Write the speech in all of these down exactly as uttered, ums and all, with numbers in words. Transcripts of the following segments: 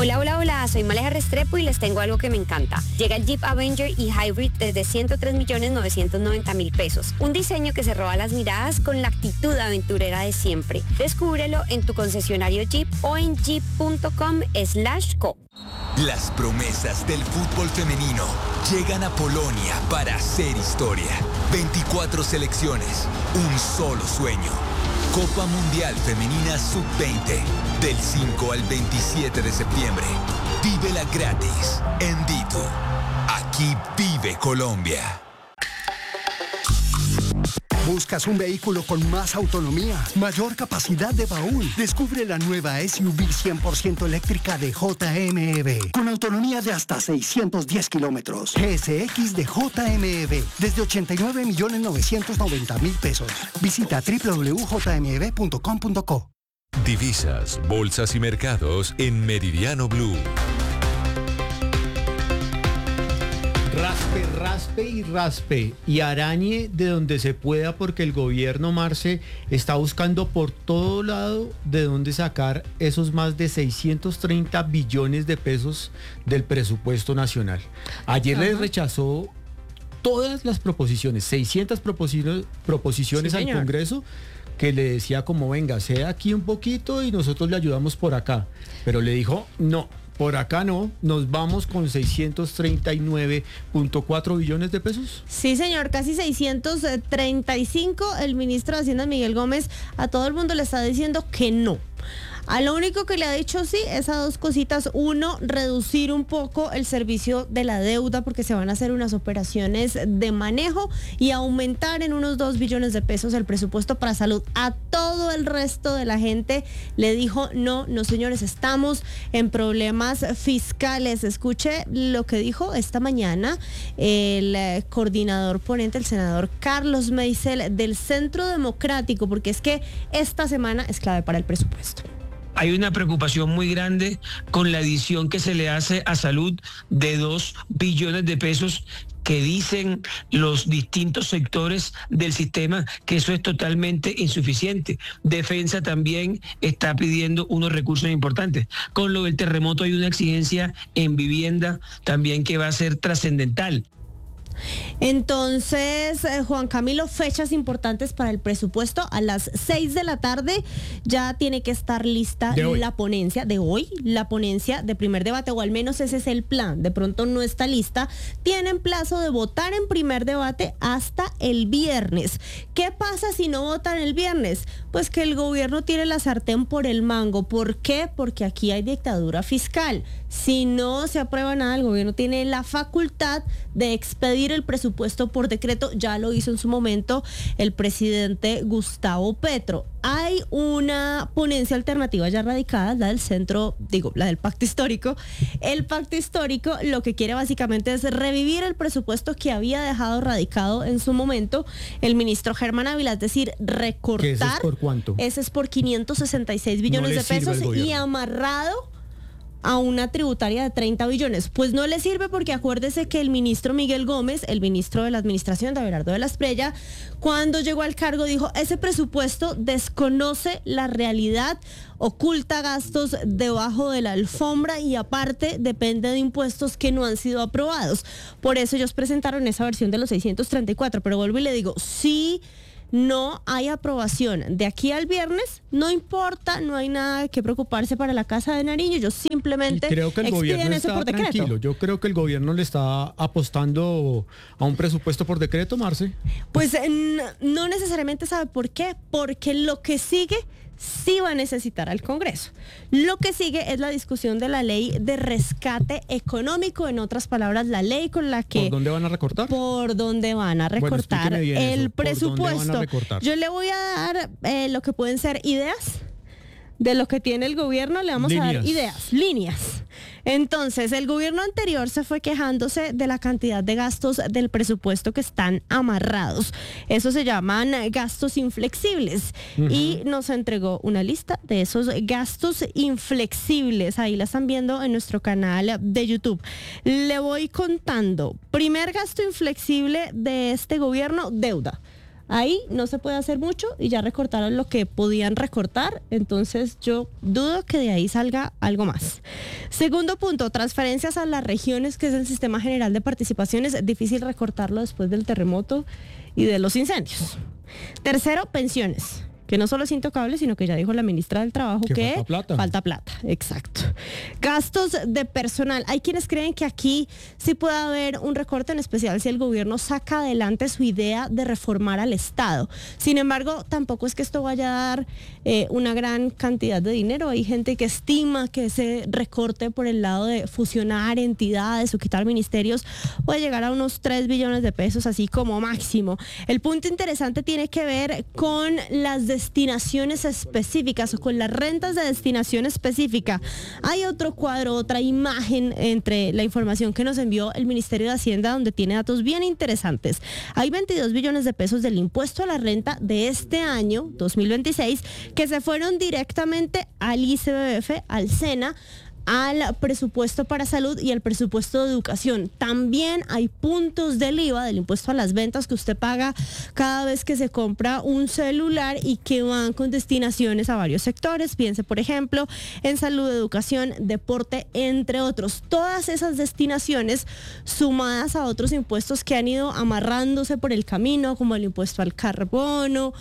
Hola, hola, hola, soy Maleja Restrepo y les tengo algo que me encanta. Llega el Jeep Avenger y Hybrid desde ciento tres millones novecientos noventa mil pesos. Un diseño que se roba las miradas con la actitud aventurera de siempre. Descúbrelo en tu concesionario Jeep o en jeep.com slash co. Las promesas del fútbol femenino llegan a Polonia para hacer historia. veinticuatro selecciones, un solo sueño. Copa Mundial Femenina sub veinte, del cinco al veintisiete de septiembre. Vívela gratis en Ditu. Aquí vive Colombia. ¿Buscas un vehículo con más autonomía, mayor capacidad de baúl? Descubre la nueva S U V cien por ciento eléctrica de J M E V, con autonomía de hasta seiscientos diez kilómetros. G S X de J M E V, desde ochenta y nueve millones novecientos noventa mil pesos. Visita doble u doble u doble u punto j m e v punto com punto co. Divisas, bolsas y mercados en Meridiano Blue. Raspe, raspe y raspe y arañe de donde se pueda, porque el gobierno, Marce, está buscando por todo lado de dónde sacar esos más de seiscientos treinta billones de pesos del presupuesto nacional. Ayer les rechazó todas las proposiciones, seiscientas proposiciones, proposiciones Sí, al señor. Congreso, que le decía como venga, sea aquí un poquito y nosotros le ayudamos por acá. Pero le dijo no. Por acá no, nos vamos con seiscientos treinta y nueve punto cuatro billones de pesos. Sí, señor, casi seiscientos treinta y cinco. El ministro de Hacienda, Miguel Gómez, a todo el mundo le está diciendo que no. A lo único que le ha dicho sí es a dos cositas. Uno, reducir un poco el servicio de la deuda, porque se van a hacer unas operaciones de manejo, y aumentar en unos dos billones de pesos el presupuesto para salud. A todo el resto de la gente le dijo no, no señores, estamos en problemas fiscales. Escuche lo que dijo esta mañana el eh, coordinador ponente, el senador Carlos Meisel del Centro Democrático, porque es que esta semana es clave para el presupuesto. Hay una preocupación muy grande con la adición que se le hace a salud de dos billones de pesos que dicen los distintos sectores del sistema que eso es totalmente insuficiente. Defensa también está pidiendo unos recursos importantes. Con lo del terremoto hay una exigencia en vivienda también que va a ser trascendental. Entonces, eh, Juan Camilo, fechas importantes para el presupuesto. A las seis de la tarde ya tiene que estar lista la ponencia de hoy, la ponencia de primer debate, o al menos ese es el plan. De pronto no está lista. Tienen plazo de votar en primer debate hasta el viernes. ¿Qué pasa si no votan el viernes? Pues que el gobierno tiene la sartén por el mango. ¿Por qué? Porque aquí hay dictadura fiscal. Si no se aprueba nada, el gobierno tiene la facultad de expedir el presupuesto por decreto. Ya lo hizo en su momento el presidente Gustavo Petro. Hay una ponencia alternativa ya radicada, la del centro, digo, la del pacto histórico. El pacto histórico lo que quiere básicamente es revivir el presupuesto que había dejado radicado en su momento el ministro Germán Ávila, es decir, recortar. ¿Ese es por cuánto? Ese es por quinientos sesenta y seis billones No le de pesos sirve al y gobierno. amarrado a una tributaria de treinta billones. Pues no le sirve, porque acuérdese que el ministro Miguel Gómez, el ministro de la administración de Abelardo de la Espriella, cuando llegó al cargo dijo, ese presupuesto desconoce la realidad, oculta gastos debajo de la alfombra y aparte depende de impuestos que no han sido aprobados. Por eso ellos presentaron esa versión de los seiscientos treinta y cuatro, pero vuelvo y le digo, sí, no hay aprobación de aquí al viernes, no importa, no hay nada que preocuparse para la Casa de Nariño, ellos simplemente creo que el expiden gobierno eso está por decreto. tranquilo. Yo creo que el gobierno le está apostando a un presupuesto por decreto, Marce. Pues eh, n- no necesariamente sabe por qué, porque lo que sigue sí va a necesitar al Congreso. Lo que sigue es la discusión de la ley de rescate económico, en otras palabras, la ley con la que... ¿Por dónde van a recortar? Por dónde van a Bueno, recortar explíqueme bien el eso. ¿Por dónde van a presupuesto. recortar? Yo le voy a dar eh, lo que pueden ser ideas de lo que tiene el gobierno, le vamos a dar Líneas. ideas, líneas. Entonces, el gobierno anterior se fue quejándose de la cantidad de gastos del presupuesto que están amarrados. Eso se llaman gastos inflexibles. Ujú. Y nos entregó una lista de esos gastos inflexibles. Ahí la están viendo en nuestro canal de YouTube. Le voy contando. Primer gasto inflexible de este gobierno, deuda. Ahí no se puede hacer mucho y ya recortaron lo que podían recortar, entonces yo dudo que de ahí salga algo más. Segundo punto, transferencias a las regiones, que es el sistema general de participaciones. Es difícil recortarlo después del terremoto y de los incendios. Tercero, pensiones, que no solo es intocable, sino que ya dijo la ministra del Trabajo que, que falta plata. Falta plata, exacto. Gastos de personal. Hay quienes creen que aquí sí puede haber un recorte, en especial si el gobierno saca adelante su idea de reformar al Estado. Sin embargo, tampoco es que esto vaya a dar eh, una gran cantidad de dinero. Hay gente que estima que ese recorte por el lado de fusionar entidades o quitar ministerios puede llegar a unos tres billones de pesos, así como máximo. El punto interesante tiene que ver con las destinaciones específicas o con las rentas de destinación específica. Hay otro cuadro, otra imagen entre la información que nos envió el Ministerio de Hacienda, donde tiene datos bien interesantes. Hay veintidós billones de pesos del impuesto a la renta de este año, dos mil veintiséis, que se fueron directamente al I C B F, al SENA, al presupuesto para salud y al presupuesto de educación. También hay puntos del I V A, del impuesto a las ventas, que usted paga cada vez que se compra un celular y que van con destinaciones a varios sectores. Piense, por ejemplo, en salud, educación, deporte, entre otros. Todas esas destinaciones sumadas a otros impuestos que han ido amarrándose por el camino, como el impuesto al carbono,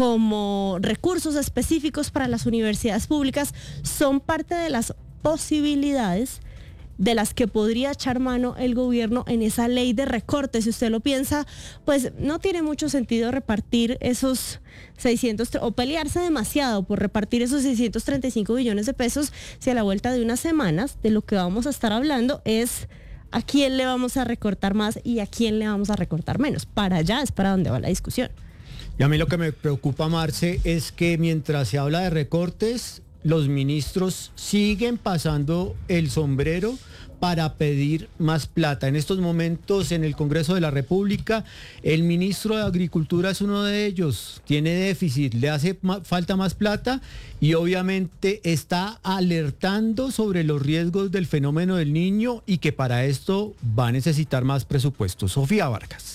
como recursos específicos para las universidades públicas, son parte de las posibilidades de las que podría echar mano el gobierno en esa ley de recortes. Si usted lo piensa, pues no tiene mucho sentido repartir esos seiscientos o pelearse demasiado por repartir esos seiscientos treinta y cinco billones de pesos si a la vuelta de unas semanas de lo que vamos a estar hablando es a quién le vamos a recortar más y a quién le vamos a recortar menos. Para allá es para donde va la discusión. Y a mí lo que me preocupa, Marce, es que mientras se habla de recortes, los ministros siguen pasando el sombrero para pedir más plata. En estos momentos en el Congreso de la República, el ministro de Agricultura es uno de ellos. Tiene déficit, le hace ma- falta más plata y obviamente está alertando sobre los riesgos del fenómeno del Niño y que para esto va a necesitar más presupuesto. Sofía Vargas.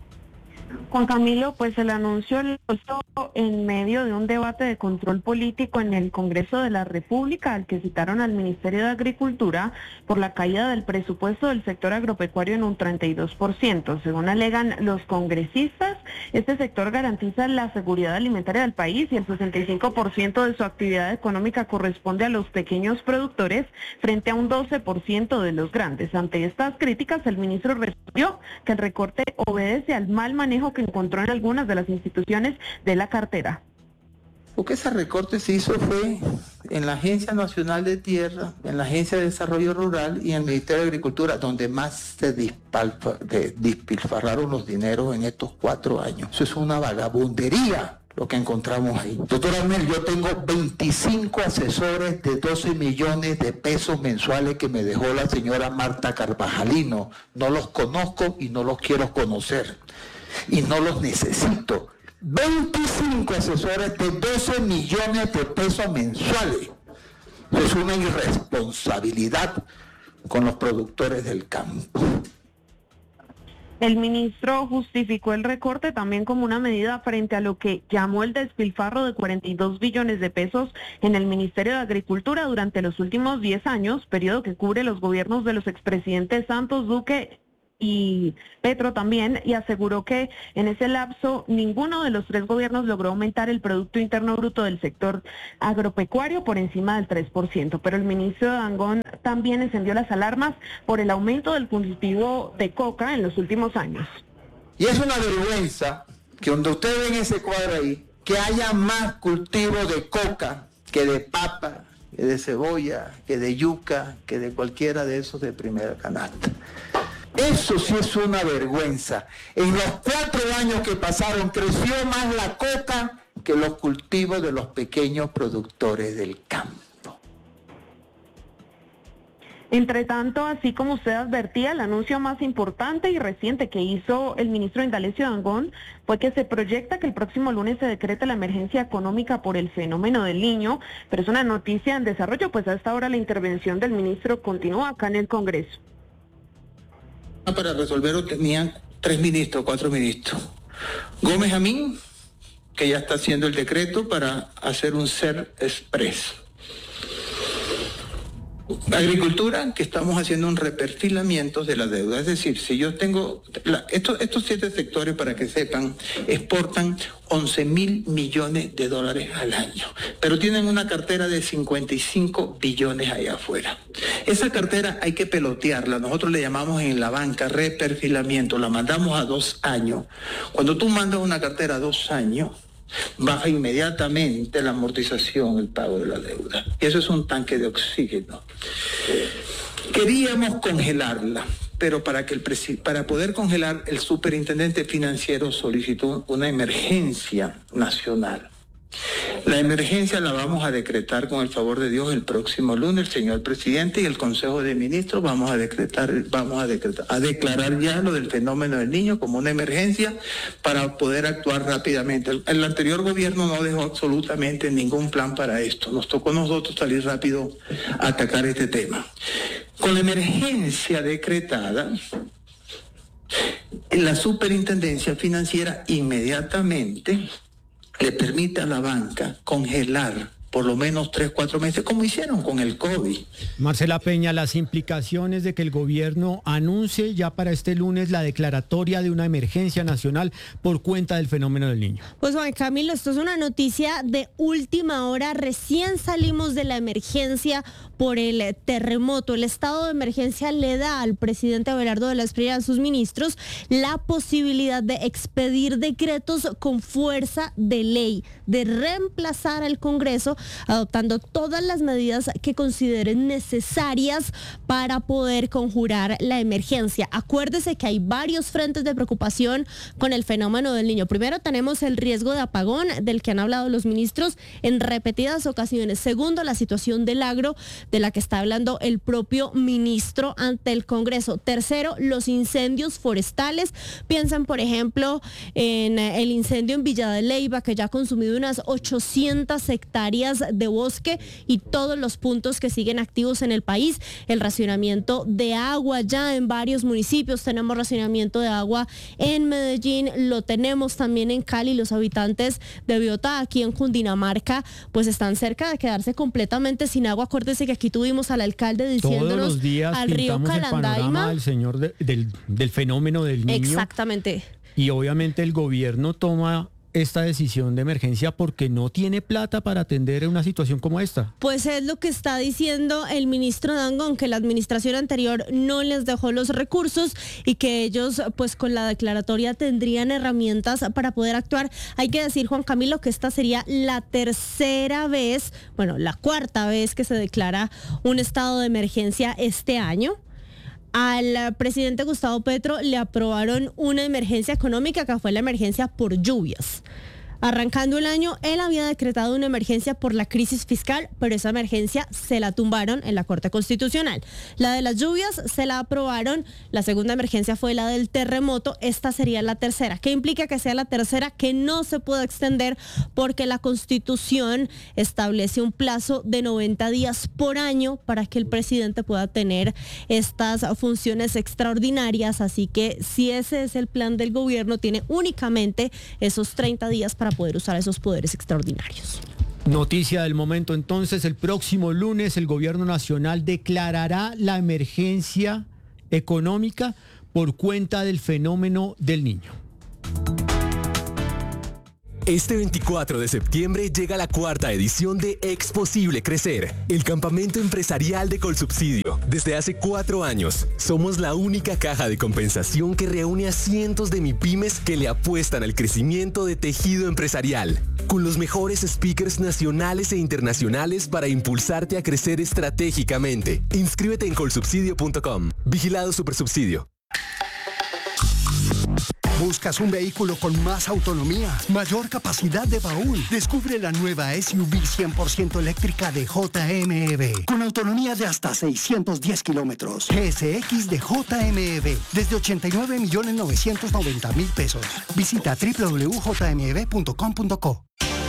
Juan Camilo, pues el anuncio lo hizo en medio de un debate de control político en el Congreso de la República, al que citaron al Ministerio de Agricultura por la caída del presupuesto del sector agropecuario en un treinta y dos por ciento. Según alegan los congresistas, este sector garantiza la seguridad alimentaria del país y el sesenta y cinco por ciento de su actividad económica corresponde a los pequeños productores frente a un doce por ciento de los grandes. Ante estas críticas, el ministro respondió que el recorte obedece al mal manejo que encontró en algunas de las instituciones de la cartera. Porque ese recorte se hizo fue en la Agencia Nacional de Tierra, en la Agencia de Desarrollo Rural y en el Ministerio de Agricultura, donde más se dispalpa, de, despilfarraron los dineros en estos cuatro años. Eso es una vagabundería lo que encontramos ahí. Doctor Armel, yo tengo veinticinco asesores de doce millones de pesos mensuales que me dejó la señora Marta Carvajalino. No los conozco y no los quiero conocer. Y no los necesito. veinticinco asesores de doce millones de pesos mensuales. Es una irresponsabilidad con los productores del campo. El ministro justificó el recorte también como una medida frente a lo que llamó el despilfarro de cuarenta y dos billones de pesos en el Ministerio de Agricultura durante los últimos diez años, periodo que cubre los gobiernos de los expresidentes Santos, Duque y Petro también, y aseguró que en ese lapso ninguno de los tres gobiernos logró aumentar el Producto Interno Bruto del sector agropecuario por encima del tres por ciento. Pero el ministro Dangond también encendió las alarmas por el aumento del cultivo de coca en los últimos años. Y es una vergüenza que donde ustedes ven ese cuadro ahí, que haya más cultivo de coca que de papa, que de cebolla, que de yuca, que de cualquiera de esos de primera canasta. Eso sí es una vergüenza. En los cuatro años que pasaron creció más la coca que los cultivos de los pequeños productores del campo. Entre tanto, así como usted advertía, el anuncio más importante y reciente que hizo el ministro Indalecio Dangond fue que se proyecta que el próximo lunes se decrete la emergencia económica por el fenómeno del Niño, pero es una noticia en desarrollo, pues a esta hora la intervención del ministro continúa acá en el Congreso. Para resolverlo tenían tres ministros, cuatro ministros. Gómez Amín, que ya está haciendo el decreto para hacer un ser express. Agricultura, que estamos haciendo un reperfilamiento de la deuda. Es decir, si yo tengo... La, estos, estos siete sectores, para que sepan, exportan once mil millones de dólares al año, pero tienen una cartera de cincuenta y cinco billones allá afuera. Esa cartera hay que pelotearla. Nosotros le llamamos en la banca reperfilamiento. La mandamos a dos años. Cuando tú mandas una cartera a dos años, baja inmediatamente la amortización, el pago de la deuda. Y eso es un tanque de oxígeno. Queríamos congelarla, pero para, que el presi- para poder congelar, el superintendente financiero solicitó una emergencia nacional. La emergencia la vamos a decretar con el favor de Dios el próximo lunes, el señor presidente y el Consejo de Ministros vamos a decretar, vamos a decretar, a declarar ya lo del fenómeno del niño como una emergencia para poder actuar rápidamente. El, el anterior gobierno no dejó absolutamente ningún plan para esto. Nos tocó a nosotros salir rápido a atacar este tema. Con la emergencia decretada, la superintendencia financiera inmediatamente le permite a la banca congelar por lo menos tres, cuatro meses, como hicieron con el COVID. Marcela Peña, las implicaciones de que el gobierno anuncie ya para este lunes la declaratoria de una emergencia nacional por cuenta del fenómeno del niño. Pues Juan Camilo, esto es una noticia de última hora. Recién salimos de la emergencia por el terremoto. El estado de emergencia le da al presidente Abelardo de la Espriella y a sus ministros la posibilidad de expedir decretos con fuerza de ley, de reemplazar al Congreso, adoptando todas las medidas que consideren necesarias para poder conjurar la emergencia. Acuérdese que hay varios frentes de preocupación con el fenómeno del niño. Primero, tenemos el riesgo de apagón del que han hablado los ministros en repetidas ocasiones. Segundo, la situación del agro, de la que está hablando el propio ministro ante el Congreso. Tercero, los incendios forestales. Piensen, por ejemplo, en el incendio en Villa de Leyva, que ya ha consumido unas ochocientas hectáreas de bosque y todos los puntos que siguen activos en el país. El racionamiento de agua ya en varios municipios. Tenemos racionamiento de agua en Medellín, lo tenemos también en Cali. Los habitantes de Biotá, aquí en Cundinamarca, pues están cerca de quedarse completamente sin agua. Acuérdese que aquí tuvimos al alcalde diciéndonos todos los días al río Calandaima del señor de, del, del fenómeno del niño. Exactamente. Y obviamente el gobierno toma esta decisión de emergencia porque no tiene plata para atender una situación como esta. Pues es lo que está diciendo el ministro Dangond, que la administración anterior no les dejó los recursos y que ellos pues con la declaratoria tendrían herramientas para poder actuar. Hay que decir, Juan Camilo, que esta sería la tercera vez, bueno, la cuarta vez que se declara un estado de emergencia este año. Al presidente Gustavo Petro le aprobaron una emergencia económica que fue la emergencia por lluvias. Arrancando el año, él había decretado una emergencia por la crisis fiscal, pero esa emergencia se la tumbaron en la Corte Constitucional. La de las lluvias se la aprobaron, la segunda emergencia fue la del terremoto, esta sería la tercera. ¿Qué implica que sea la tercera? Que no se puede extender porque la Constitución establece un plazo de noventa días por año para que el presidente pueda tener estas funciones extraordinarias, así que si ese es el plan del gobierno, tiene únicamente esos treinta días para para poder usar esos poderes extraordinarios. Noticia del momento entonces, el próximo lunes el gobierno nacional declarará la emergencia económica por cuenta del fenómeno del niño. Este veinticuatro de septiembre llega la cuarta edición de Exposible Crecer, el campamento empresarial de Colsubsidio. Desde hace cuatro años, somos la única caja de compensación que reúne a cientos de MIPYMES que le apuestan al crecimiento de tejido empresarial, con los mejores speakers nacionales e internacionales para impulsarte a crecer estratégicamente. Inscríbete en colsubsidio punto com. Vigilado Supersubsidio. ¿Buscas un vehículo con más autonomía, mayor capacidad de baúl? Descubre la nueva S U V cien por ciento eléctrica de J M E con autonomía de hasta seiscientos diez kilómetros. G S X de J M E desde ochenta y nueve millones novecientos noventa mil pesos. Visita doble u doble u doble u punto j m e v punto com punto co.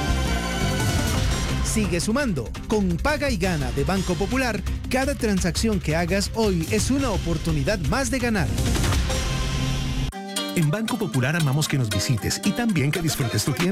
Sigue sumando. Con Paga y Gana de Banco Popular, cada transacción que hagas hoy es una oportunidad más de ganar. En Banco Popular amamos que nos visites y también que disfrutes tu tiempo.